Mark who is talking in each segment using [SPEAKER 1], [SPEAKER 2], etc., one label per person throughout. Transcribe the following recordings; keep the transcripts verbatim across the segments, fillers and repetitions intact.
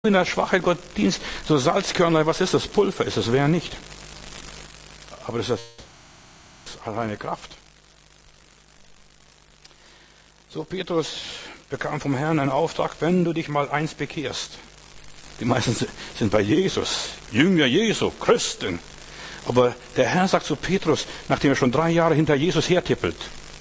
[SPEAKER 1] in der Schwachheit Gott dienst, so Salzkörner, was ist das? Pulver ist es, wer nicht. Aber das ist alleine Kraft. So, Petrus bekam vom Herrn einen Auftrag, wenn du dich mal eins bekehrst. Die meisten sind bei Jesus, Jünger Jesu, Christen. Aber der Herr sagt zu Petrus, nachdem er schon drei Jahre hinter Jesus hertippelt,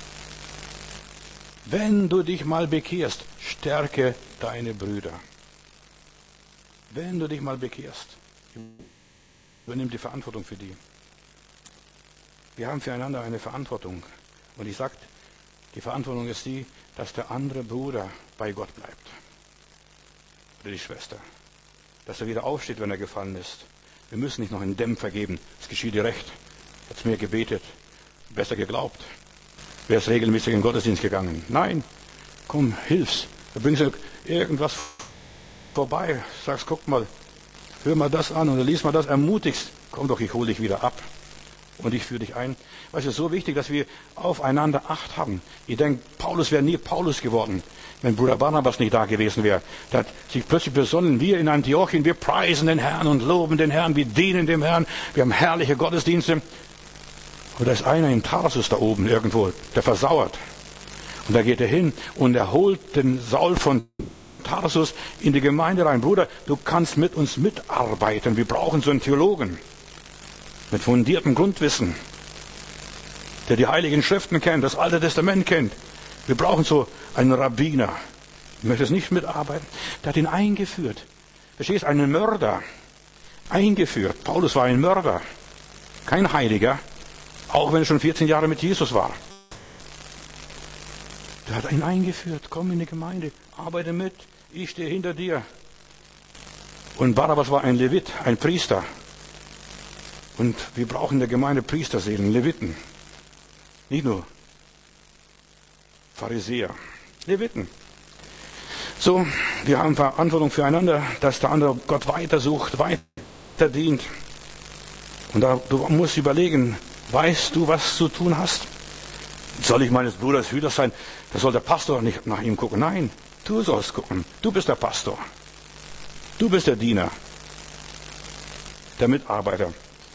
[SPEAKER 1] wenn du dich mal bekehrst, stärke deine Brüder. Wenn du dich mal bekehrst, übernimm die Verantwortung für die. Wir haben füreinander eine Verantwortung. Und ich sage, die Verantwortung ist die, dass der andere Bruder bei Gott bleibt. Oder die Schwester. Dass er wieder aufsteht, wenn er gefallen ist. Wir müssen nicht noch einen Dämpfer geben. Es geschieht dir recht. Hat's mehr gebetet, besser geglaubt. Wer ist regelmäßig in den Gottesdienst gegangen? Nein. Komm, hilf's. Da bringst du irgendwas vorbei. Sagst, guck mal, hör mal das an oder lies mal das, ermutigst. Komm doch, ich hole dich wieder ab. Und ich führe dich ein. Weißt du, es ist so wichtig, dass wir aufeinander Acht haben. Ich denke, Paulus wäre nie Paulus geworden, wenn Bruder Barnabas nicht da gewesen wäre. Der hat sich plötzlich besonnen, wir in Antiochien, wir preisen den Herrn und loben den Herrn, wir dienen dem Herrn, wir haben herrliche Gottesdienste. Und da ist einer in Tarsus da oben irgendwo, der versauert. Und da geht er hin und er holt den Saul von Tarsus in die Gemeinde rein. Bruder, du kannst mit uns mitarbeiten. Wir brauchen so einen Theologen mit fundiertem Grundwissen, der die Heiligen Schriften kennt, das Alte Testament kennt. Wir brauchen so einen Rabbiner. Du möchtest nicht mitarbeiten? Der hat ihn eingeführt. Verstehst du? Einen Mörder eingeführt. Paulus war ein Mörder, kein Heiliger, auch wenn er schon vierzehn Jahre mit Jesus war. Der hat ihn eingeführt. Komm in die Gemeinde, arbeite mit, ich stehe hinter dir. Und Barnabas war ein Levit, ein Priester. Und wir brauchen in der Gemeinde Priesterseelen, Leviten. Nicht nur Pharisäer, Leviten. So, wir haben Verantwortung füreinander, dass der andere Gott weitersucht, weiter dient. Und da, du musst überlegen, weißt du, was zu tun hast? Soll ich meines Bruders Hüter sein? Da soll der Pastor nicht nach ihm gucken. Nein, du sollst gucken. Du bist der Pastor. Du bist der Diener, der Mitarbeiter.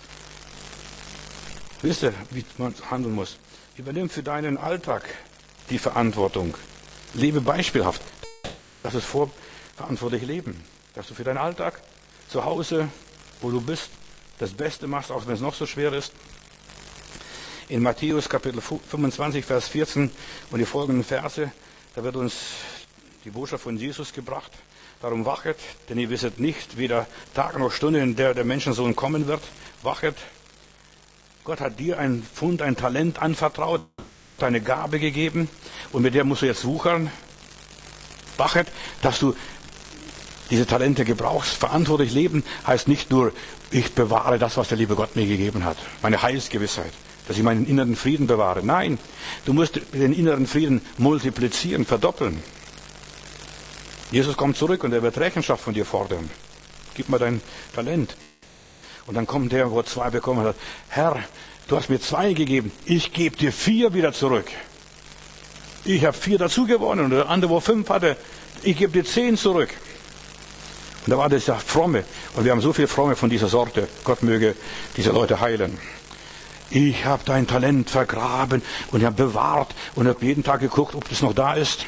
[SPEAKER 1] Wisst ihr, wie man handeln muss? Übernimm für deinen Alltag die Verantwortung. Lebe beispielhaft. Das ist vorverantwortlich leben. Dass du für deinen Alltag zu Hause, wo du bist, das Beste machst, auch wenn es noch so schwer ist. In Matthäus Kapitel fünfundzwanzig, Vers vierzehn und die folgenden Verse, da wird uns die Botschaft von Jesus gebracht. Darum wachet, denn ihr wisset nicht, weder Tag noch Stunde, in der der Menschensohn kommen wird. Wachet. Gott hat dir ein Pfund, ein Talent anvertraut, deine Gabe gegeben und mit der musst du jetzt wuchern. Wachet, dass du diese Talente gebrauchst. Verantwortlich leben heißt nicht nur, ich bewahre das, was der liebe Gott mir gegeben hat, meine Heilsgewissheit, dass ich meinen inneren Frieden bewahre. Nein, du musst den inneren Frieden multiplizieren, verdoppeln. Jesus kommt zurück und er wird Rechenschaft von dir fordern. Gib mir dein Talent. Und dann kommt der, wo er zwei bekommen hat, Herr, du hast mir zwei gegeben, ich gebe dir vier wieder zurück. Ich habe vier dazu gewonnen und der andere, wo fünf hatte, ich gebe dir zehn zurück. Und da war das ja Fromme. Und wir haben so viel Fromme von dieser Sorte. Gott möge diese Leute heilen. Ich habe dein Talent vergraben und ich habe bewahrt und habe jeden Tag geguckt, ob das noch da ist.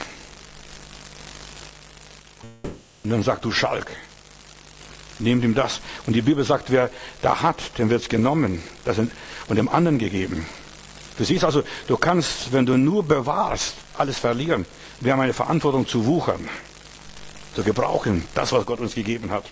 [SPEAKER 1] Und dann sagt du Schalk. Nehmt ihm das. Und die Bibel sagt, wer da hat, dem wird es genommen das und dem anderen gegeben. Du siehst also, du kannst, wenn du nur bewahrst, alles verlieren. Wir haben eine Verantwortung zu wuchern, zu gebrauchen, das, was Gott uns gegeben hat.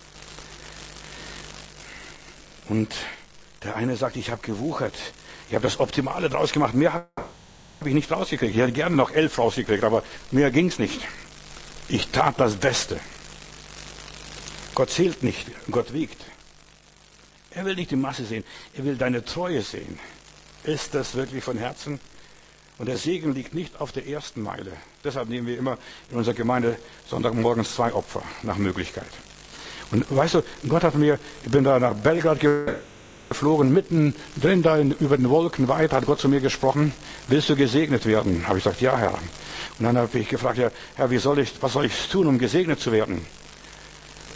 [SPEAKER 1] Und der eine sagt, ich habe gewuchert, ich habe das Optimale draus gemacht, mehr habe ich nicht rausgekriegt. Ich hätte gerne noch elf rausgekriegt, aber mehr ging es nicht. Ich tat das Beste. Gott zählt nicht, Gott wiegt. Er will nicht die Masse sehen, er will deine Treue sehen. Ist das wirklich von Herzen? Und der Segen liegt nicht auf der ersten Meile. Deshalb nehmen wir immer in unserer Gemeinde Sonntagmorgens zwei Opfer nach Möglichkeit. Und weißt du, Gott hat mir, ich bin da nach Belgrad geflogen, mitten drin da in, über den Wolken weit, hat Gott zu mir gesprochen, willst du gesegnet werden? Habe ich gesagt, ja Herr. Und dann habe ich gefragt, ja, Herr, wie soll ich, was soll ich tun, um gesegnet zu werden?